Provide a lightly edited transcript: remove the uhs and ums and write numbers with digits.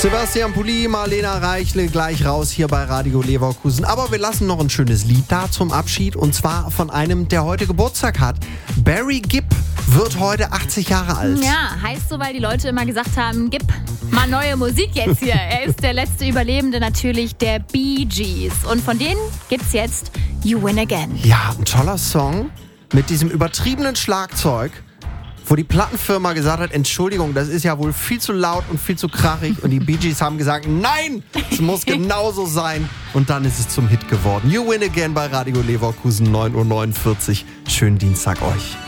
Sebastian Pulli, Marlena Reichle gleich raus hier bei Radio Leverkusen. Aber wir lassen noch ein schönes Lied da zum Abschied und zwar von einem, der heute Geburtstag hat. Barry Gibb wird heute 80 Jahre alt. Ja, heißt so, weil die Leute immer gesagt haben, gib mal neue Musik jetzt hier. Er ist der letzte Überlebende natürlich der Bee Gees. Und von denen gibt's jetzt You Win Again. Ja, ein toller Song mit diesem übertriebenen Schlagzeug, wo die Plattenfirma gesagt hat, Entschuldigung, das ist ja wohl viel zu laut und viel zu krachig. Und die Bee Gees haben gesagt, nein, es muss genauso sein. Und dann ist es zum Hit geworden. You Win Again bei Radio Leverkusen, 9:49 Uhr. Schönen Dienstag euch.